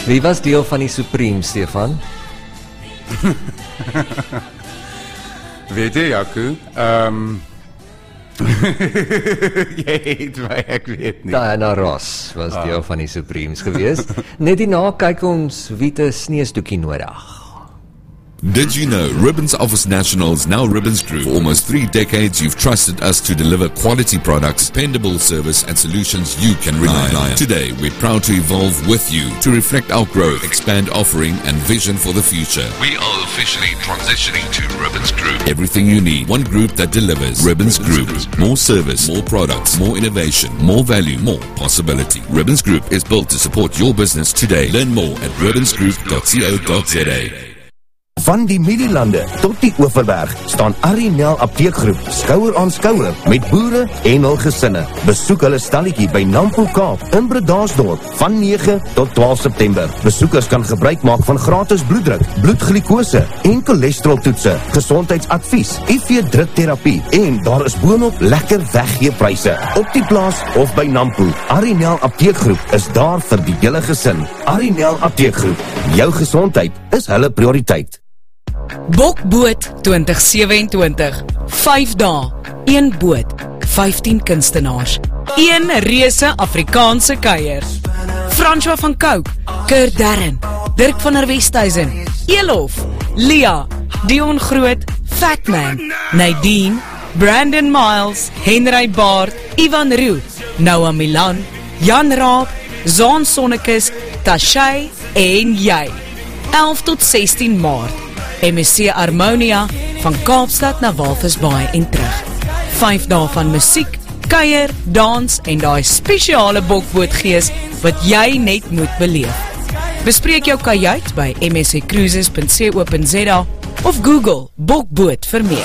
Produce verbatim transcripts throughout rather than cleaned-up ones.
Wie was deel van die Supreme, Stefan? Weet jy, Jaco, um, jy het my, ek weet nie. Diana Ross was ah. deel van die Supremes gewees. Net hierna kyk ons wie 'n sneesdoekie nodig. Did you know Ribbons offers Nationals, now Ribbons Group? For almost three decades, you've trusted us to deliver quality products, dependable service, and solutions you can rely on. Today, we're proud to evolve with you to reflect our growth, expand offering, and vision for the future. We are officially transitioning to Ribbons Group. Everything you need, one group that delivers. Ribbons Group. More service, more products, more innovation, more value, more possibility. Ribbons Group is built to support your business today. Learn more at ribbons group dot co dot za. Van die Middellande tot die Oeverberg staan Arinel Apteekgroep skouer aan skouer met boere en hul gesinne. Besoek hulle stalletjie by Nampo Kaap in Bredasdorp van nege tot twaalf September. Besoekers kan gebruik maak van gratis bloeddruk, bloedglikose en cholesteroltoetse, gesondheidsadvies, I V drukterapie en daar is boonop lekker weggeepryse op die plaas of by Nampo. Arinel Apteekgroep is daar vir die hele gesin. Arinel Apteekgroep, jou gesondheid is hulle prioriteit. Bokboot twintig ses ses twee, vyf dae, een boot, vyftien kunstenaars, een reuse Afrikaanse kuier. François van Cooke, Kurt Darren, Dirk van der Westhuizen, Elof, Lia, Dion Groot, Fatman, Nadine, Brandon Miles, Henry Baard, Ivan Roux, Noah Milan, Jan Raab, Zaan Sonnekes, Tashay en jy. elf tot sestien Maart. M S C Harmonia van Kaapstad na Walvisbaai en terug. Vyf dae van musiek, kuier, dans en daai spesiale bokbootgees wat jy net moet beleef. Bespreek jou kajuit by m s c cruises punt co punt za of Google bokboot vir meer.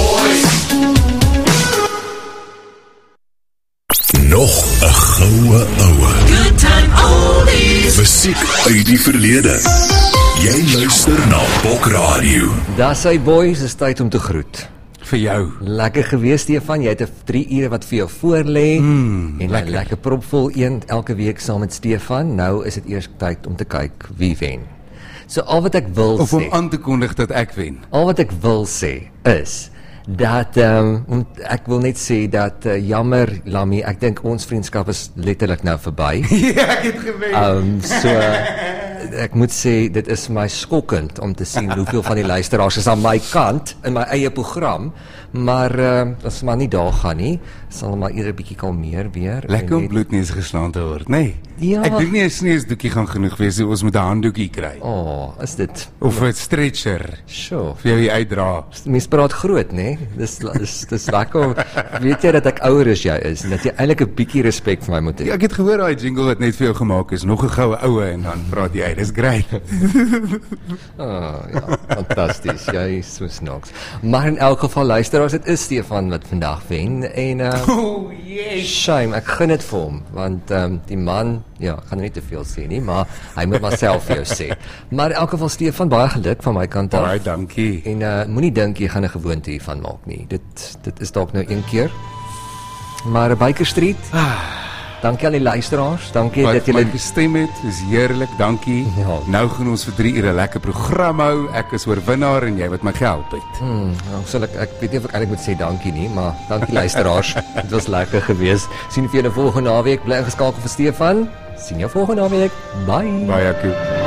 Nog 'n goue oue. Good time oldies. Musiek uit die verlede. Jy luister na Bok Radio. Daar sy boys, is tyd om te groet. Vir jou. Lekker gewees, Stefan, jy het 'n drie ure wat vir jou voorlê mm, en 'n lekker. lekker propvol een elke week saam met Stefan. Nou is dit eers tyd om te kyk wie wen. So al wat ek wil of sê, om aan te kondig dat ek wen. Al wat ek wil sê is dat um, ek wil net sê dat uh, jammer Lammy, ek dink ons vriendskap is letterlik nou verby. Ja, ek het geweet. Um, so ek moet sê dit is my skokkend om te sien hoeveel van die luisteraars is aan my kant in my eie program, maar uh, as maar nie daar gaan nie, sal maar eerder bietjie kalmeer weer. Lekker om bloedneus geslaan te word, nee. Ja. Ek dink nie 'n sneesdoekie gaan genoeg wees, ons moet 'n handdoekie kry. Oh, is dit of 'n stretcher. Sure. Vir jou uitdra. Mens praat groot, né? Dis dis dis lekker. Weet jy dat ek ouer as jy is en dat jy eintlik 'n bietjie respek vir my moet hê. Ja, ek het gehoor daai jingle wat net vir jou gemaak is, nog 'n goue oue en dan praat jy, dis great. Oh, ja, fantasties. Jy is so snaaks. Maar in elk geval luisteraars, dit is Stefan wat vandag wen en uh, oh, yes. Shame, ek gun dit vir hom want um, die man, ja, ek gaan nie te veel sê nie, maar hy moet maar self vir jou sê. Maar in elk geval Stefan, baie geluk van my kant af. Baie dankie. En uh, moenie dink jy gaan 'n gewoonte hiervan maak nie. Dit dit is dalk nou een keer. Maar Baker Street. Ah. Dankie aan die luisteraars. Dankie wat dat julle gestem het. Dis heerlik. Dankie. Ja. Nou gaan ons vir drie ure lekker program hou. Ek is oorwinnaar en jy wat my gehelp het. Hmm, nou sal ek ek weet nie of ek eintlik moet sê dankie nie, maar dankie luisteraars. Dit was lekker geweest. Sien vir julle volgende naweek. Bly ingeskakel vir Stefan. Sien jou volgende naweek. Bye. Bye, Jaco.